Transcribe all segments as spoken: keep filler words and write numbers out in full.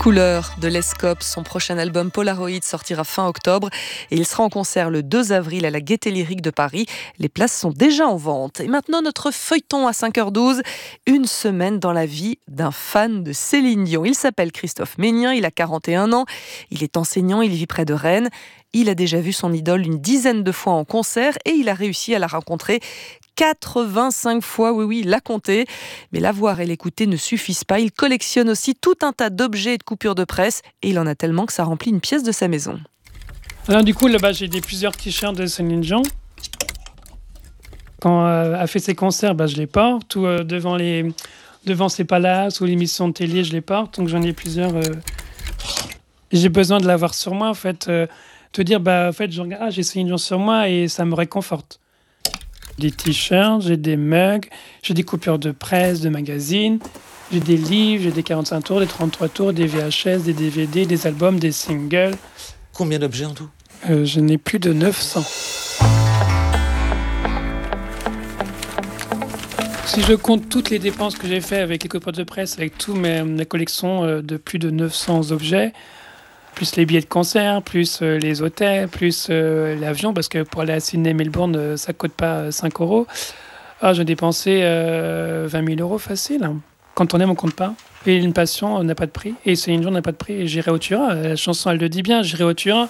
Couleur de l'Escope, son prochain album Polaroid sortira fin octobre et il sera en concert le deux avril à la Gaîté Lyrique de Paris. Les places sont déjà en vente. Et maintenant notre feuilleton à cinq heures douze, une semaine dans la vie d'un fan de Céline Dion. Il s'appelle Christophe Ménien, il a quarante et un ans, il est enseignant, il vit près de Rennes. Il a déjà vu son idole une dizaine de fois en concert et il a réussi à la rencontrer quatre-vingt-cinq fois, oui, oui, la compter. Mais la voir et l'écouter ne suffisent pas. Il collectionne aussi tout un tas d'objets et de coupures de presse et il en a tellement que ça remplit une pièce de sa maison. Alors du coup, là-bas, j'ai des, plusieurs t-shirts de Céline Dion. Quand euh, elle a fait ses concerts, bah, je les porte. Ou euh, devant, les, devant ses palaces ou l'émission de télé, je les porte. Donc j'en ai plusieurs. Euh... J'ai besoin de l'avoir sur moi, en fait. Euh, te dire, bah, en fait, je regarde, ah, j'ai Céline Dion sur moi et ça me réconforte. Des t-shirts, j'ai des mugs, j'ai des coupures de presse, de magazines, j'ai des livres, j'ai des quarante-cinq tours, des trente-trois tours, des V H S, des D V D, des albums, des singles. Combien d'objets en tout ? euh, Je n'ai plus de neuf cents. Si je compte toutes les dépenses que j'ai faites avec les coupures de presse, avec toute ma collection de plus de neuf cents objets, plus les billets de concert, plus euh, les hôtels, plus euh, l'avion, parce que pour aller à Sydney, Melbourne, euh, ça ne coûte pas cinq euros. Ah, j'ai dépensé euh, vingt mille euros facile. Quand on aime, on ne compte pas. Et une passion n'a pas de prix. Et Céline Dion n'a pas de prix. Et j'irai au Turin. La chanson, elle le dit bien, j'irai au Turin.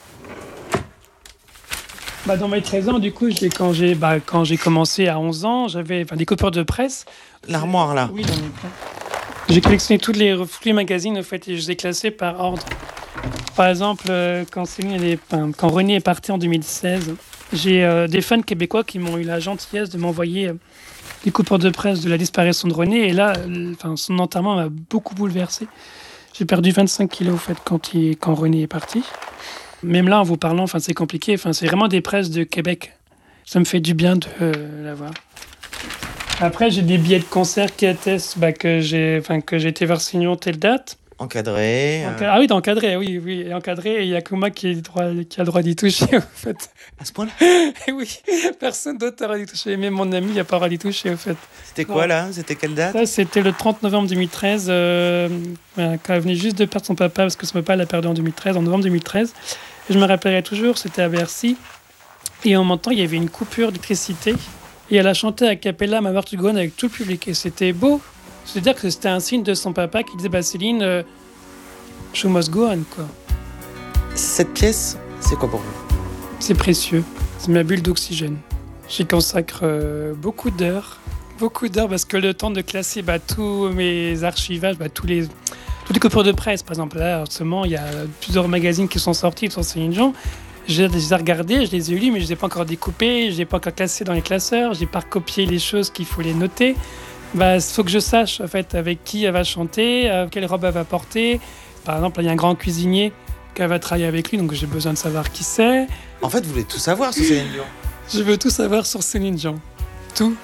Bah, dans mes treize ans, du coup, j'ai, quand, j'ai, bah, quand j'ai commencé à onze ans, j'avais des coupures de presse. L'armoire, là. Oui, j'en ai plein. J'ai collectionné tous les, tous les magazines, en fait, et je les ai classés par ordre. Par exemple, quand, Céline, elle est, quand René est parti en deux mille seize, j'ai euh, des fans québécois qui m'ont eu la gentillesse de m'envoyer euh, les coupures de presse de la disparition de René. Et là, euh, son enterrement m'a beaucoup bouleversé. J'ai perdu vingt-cinq kilos en fait, quand, il, quand René est parti. Même là, en vous parlant, c'est compliqué. C'est vraiment des presses de Québec. Ça me fait du bien de euh, l'avoir. Après, j'ai des billets de concert qui attestent bah, que, j'ai, que j'ai été voir Céline Dion telle date. Encadré. Enca- euh... Ah oui, encadré, oui, oui, encadré. Et il n'y a que moi qui, est droit, qui a le droit d'y toucher, en fait. À ce point-là ? Oui, personne d'autre n'a le droit d'y toucher. Même mon ami n'a pas le droit d'y toucher, en fait. C'était quoi, là ? C'était quelle date ? Ça, c'était le trente novembre deux mille treize, euh, quand elle venait juste de perdre son papa, parce que son papa l'a perdu en deux mille treize, en novembre deux mille treize. Et je me rappellerai toujours, c'était à Bercy. Et en montant, il y avait une coupure d'électricité. Et elle a chanté a cappella Ma Martugone avec tout le public. Et c'était beau. C'est-à-dire que c'était un signe de son papa qui disait bah, Céline, euh, show must go on, quoi. Cette pièce, c'est quoi pour vous ? C'est précieux. C'est ma bulle d'oxygène. J'y consacre euh, beaucoup d'heures. Beaucoup d'heures parce que le temps de classer bah, tous mes archivages, bah, tous les, toutes les coupures de presse, par exemple, là, en ce moment, il y a plusieurs magazines qui sont sortis sur Céline Dion. Je les ai regardés, je les ai lus, mais je ne les ai pas encore découpés, je ne les ai pas encore classés dans les classeurs, je n'ai pas recopié les choses qu'il faut les noter. Bah, faut que je sache en fait avec qui elle va chanter, euh, quelle robe elle va porter. Par exemple, il y a un grand cuisinier qu'elle va travailler avec lui, donc j'ai besoin de savoir qui c'est. En fait, vous voulez tout savoir sur Céline Dion ? Je veux tout savoir sur Céline Dion. Tout.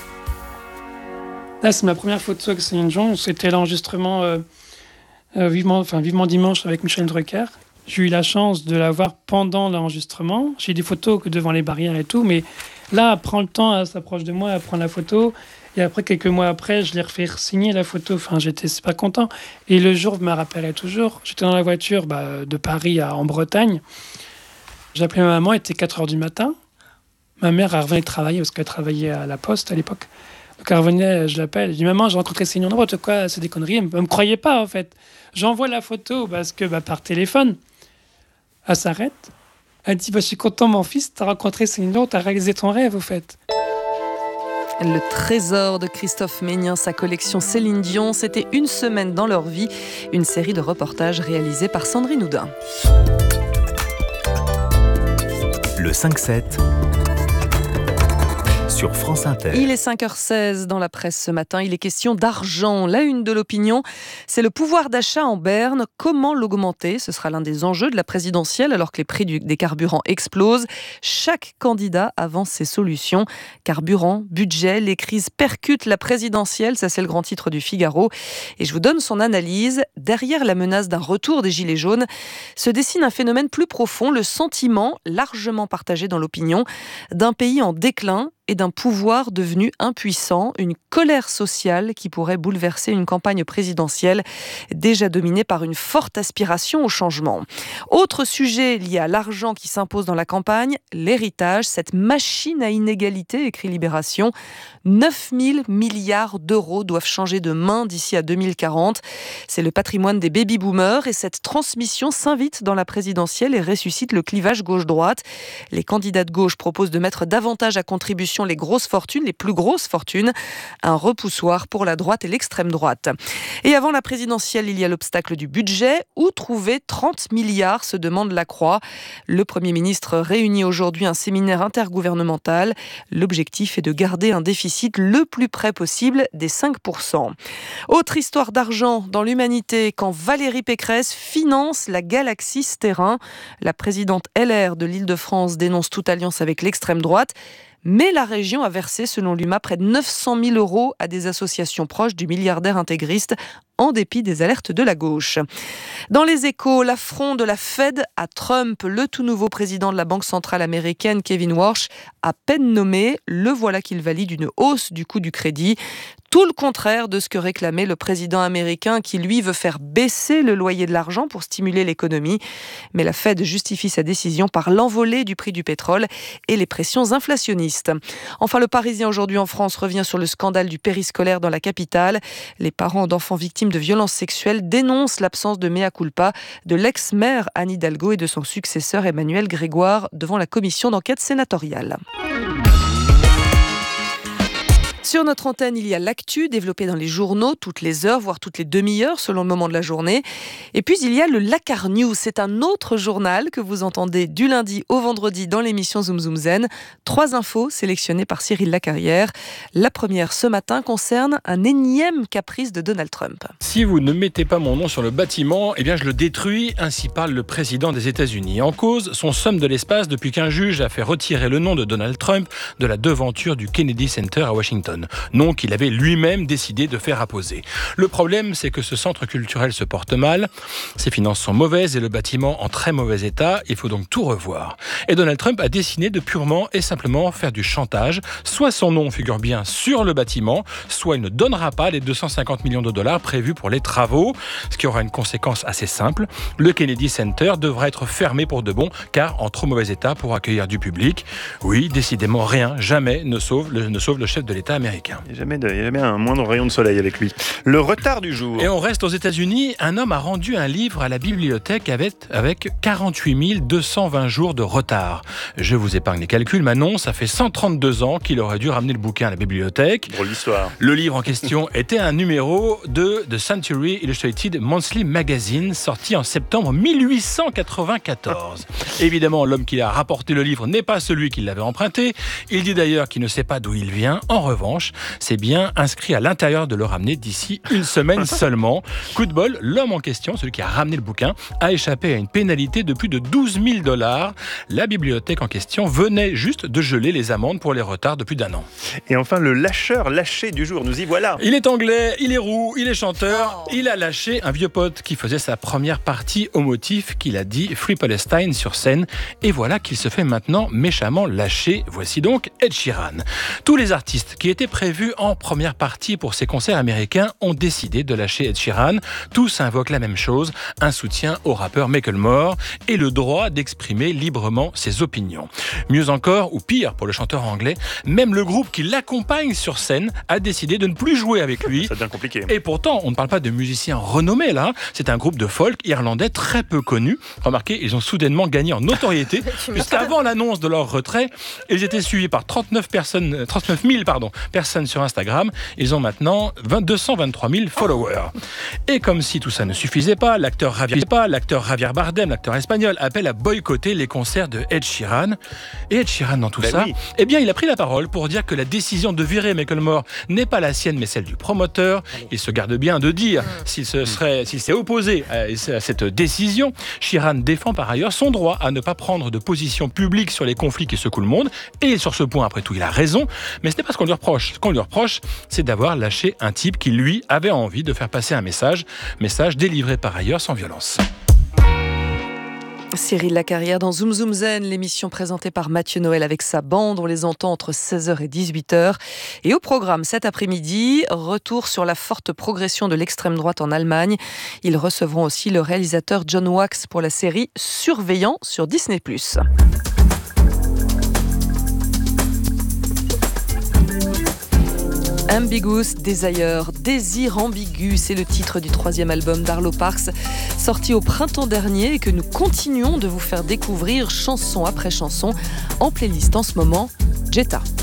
Là, c'est ma première photo avec Céline Dion. C'était l'enregistrement euh, euh, vivement, enfin, vivement dimanche avec Michel Drucker. J'ai eu la chance de la voir pendant l'enregistrement. J'ai des photos que devant les barrières et tout, mais là, elle prend le temps, elle s'approche de moi, elle prend la photo. Et après, quelques mois après, je l'ai refait signer la photo. Enfin, j'étais pas content. Et le jour, je me rappellerai toujours. J'étais dans la voiture bah, de Paris à, en Bretagne. J'ai appelé ma maman, il était quatre heures du matin. Ma mère, elle revenait travailler parce qu'elle travaillait à la Poste à l'époque. Donc elle revenait, je l'appelle. Je dis maman, j'ai rencontré Céline Dion. N'importe quoi, c'est des conneries. Elle ne me croyait pas en fait. J'envoie la photo parce que bah, par téléphone. Elle s'arrête. Elle dit bah, je suis content, mon fils, t'as rencontré Céline Dion, t'as réalisé ton rêve, au fait. Le trésor de Christophe Ménien, sa collection Céline Dion, c'était Une semaine dans leur vie, une série de reportages réalisés par Sandrine Houdin. Le cinq sept sur France Inter. Il est cinq heures seize dans la presse ce matin. Il est question d'argent. La une de l'opinion, c'est le pouvoir d'achat en berne. Comment l'augmenter ? Ce sera l'un des enjeux de la présidentielle alors que les prix du, des carburants explosent. Chaque candidat avance ses solutions. Carburant, budget, les crises percutent la présidentielle. Ça, c'est le grand titre du Figaro. Et je vous donne son analyse. Derrière la menace d'un retour des Gilets jaunes, se dessine un phénomène plus profond, le sentiment, largement partagé dans l'opinion, d'un pays en déclin et d'un pouvoir devenu impuissant, une colère sociale qui pourrait bouleverser une campagne présidentielle déjà dominée par une forte aspiration au changement. Autre sujet lié à l'argent qui s'impose dans la campagne, l'héritage, cette machine à inégalité, écrit Libération. neuf mille milliards d'euros doivent changer de main d'ici à deux mille quarante. C'est le patrimoine des baby-boomers et cette transmission s'invite dans la présidentielle et ressuscite le clivage gauche-droite. Les candidats de gauche proposent de mettre davantage à contribution les grosses fortunes, les plus grosses fortunes. Un repoussoir pour la droite et l'extrême droite. Et avant la présidentielle, il y a l'obstacle du budget. Où trouver trente milliards, se demande la Croix. Le Premier ministre réunit aujourd'hui un séminaire intergouvernemental. L'objectif est de garder un déficit le plus près possible des cinq pour cent. Autre histoire d'argent dans l'humanité, quand Valérie Pécresse finance la galaxie Sterrin. La présidente L R de l'Île-de-France dénonce toute alliance avec l'extrême droite. Mais la région a versé, selon l'U M A, près de neuf cent mille euros à des associations proches du milliardaire intégriste, en dépit des alertes de la gauche. Dans les Échos, l'affront de la Fed à Trump, le tout nouveau président de la Banque centrale américaine, Kevin Warsh, à peine nommé, le voilà qu'il valide une hausse du coût du crédit. Tout le contraire de ce que réclamait le président américain qui, lui, veut faire baisser le loyer de l'argent pour stimuler l'économie. Mais la Fed justifie sa décision par l'envolée du prix du pétrole et les pressions inflationnistes. Enfin, le Parisien aujourd'hui en France revient sur le scandale du périscolaire dans la capitale. Les parents d'enfants victimes de violences sexuelles dénoncent l'absence de mea culpa de l'ex-maire Anne Hidalgo et de son successeur Emmanuel Grégoire devant la commission d'enquête sénatoriale. Sur notre antenne, il y a l'actu développée dans les journaux toutes les heures, voire toutes les demi-heures selon le moment de la journée. Et puis il y a le Lakar News, c'est un autre journal que vous entendez du lundi au vendredi dans l'émission Zoom Zoom Zen. Trois infos sélectionnées par Cyril Lacarrière. La première ce matin concerne un énième caprice de Donald Trump. Si vous ne mettez pas mon nom sur le bâtiment, eh bien je le détruis, ainsi parle le président des États-Unis. En cause, son somme de l'espace depuis qu'un juge a fait retirer le nom de Donald Trump de la devanture du Kennedy Center à Washington. Nom qu'il avait lui-même décidé de faire apposer. Le problème, c'est que ce centre culturel se porte mal, ses finances sont mauvaises et le bâtiment en très mauvais état, il faut donc tout revoir. Et Donald Trump a décidé de purement et simplement faire du chantage. Soit son nom figure bien sur le bâtiment, soit il ne donnera pas les deux cent cinquante millions de dollars prévus pour les travaux, ce qui aura une conséquence assez simple. Le Kennedy Center devra être fermé pour de bon, car en trop mauvais état pour accueillir du public. Oui, décidément rien, jamais ne sauve le, ne sauve le chef de l'État américain. Il n'y a jamais, de, il y a jamais un moindre rayon de soleil avec lui. Le retard du jour. Et on reste aux États-Unis. Un homme a rendu un livre à la bibliothèque avec, avec quarante-huit mille deux cent vingt jours de retard. Je vous épargne les calculs, mais non, ça fait cent trente-deux ans qu'il aurait dû ramener le bouquin à la bibliothèque. Drôle d'histoire. Le livre en question était un numéro de The Century Illustrated Monthly Magazine, sorti en septembre mille huit cent quatre-vingt-quatorze. Évidemment, l'homme qui a rapporté le livre n'est pas celui qui l'avait emprunté. Il dit d'ailleurs qu'il ne sait pas d'où il vient. En revanche, c'est bien inscrit à l'intérieur de le ramener d'ici une semaine seulement. Coup de bol, l'homme en question, celui qui a ramené le bouquin, a échappé à une pénalité de plus de douze mille dollars. La bibliothèque en question venait juste de geler les amendes pour les retards de plus d'un an. Et enfin, le lâcheur lâché du jour, nous y voilà. Il est anglais, il est roux, il est chanteur. Il a lâché un vieux pote qui faisait sa première partie au motif qu'il a dit Free Palestine sur scène. Et voilà qu'il se fait maintenant méchamment lâcher. Voici donc Ed Sheeran. Tous les artistes qui étaient prévus en première partie pour ces concerts américains ont décidé de lâcher Ed Sheeran. Tous invoquent la même chose, un soutien au rappeur Macklemore et le droit d'exprimer librement ses opinions. Mieux encore, ou pire pour le chanteur anglais, même le groupe qui l'accompagne sur scène a décidé de ne plus jouer avec lui. Ça devient compliqué. Et pourtant, on ne parle pas de musiciens renommés là, c'est un groupe de folk irlandais très peu connu. Remarquez, ils ont soudainement gagné en notoriété, puisqu'avant l'annonce de leur retrait, ils étaient suivis par trente-neuf personnes, trente-neuf mille pardon, personnes sur Instagram. Ils ont maintenant deux cent vingt-trois mille followers. Et comme si tout ça ne suffisait pas, l'acteur Javier, pas, l'acteur Javier Bardem, l'acteur espagnol, appelle à boycotter les concerts de Ed Sheeran. Et Ed Sheeran, dans tout ben ça, oui. eh bien, il a pris la parole pour dire que la décision de virer Macklemore n'est pas la sienne, mais celle du promoteur. Il se garde bien de dire s'il, se serait, s'il s'est opposé à, à cette décision. Sheeran défend par ailleurs son droit à ne pas prendre de position publique sur les conflits qui secouent le monde. Et sur ce point, après tout, il a raison. Mais ce n'est pas ce qu'on lui reproche. Ce qu'on lui reproche, c'est d'avoir lâché un type qui, lui, avait envie de faire passer un message. Message délivré par ailleurs sans violence. Cyril Lacarrière dans Zoom Zoom Zen, l'émission présentée par Mathieu Noël avec sa bande. On les entend entre seize heures et dix-huit heures. Et au programme cet après-midi, retour sur la forte progression de l'extrême droite en Allemagne. Ils recevront aussi le réalisateur John Wax pour la série Surveillant sur Disney plus. Ambiguous Desire, Désir ambigu, c'est le titre du troisième album d'Arlo Parks, sorti au printemps dernier et que nous continuons de vous faire découvrir chanson après chanson en playlist en ce moment, Jetta.